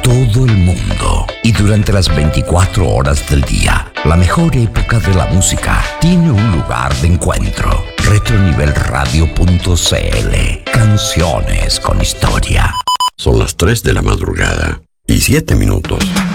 todo el mundo y durante las 24 horas del día. La mejor época de la música tiene un lugar de encuentro. Retronivelradio.cl. Canciones con historia. Son las 3 de la madrugada y 7 minutos.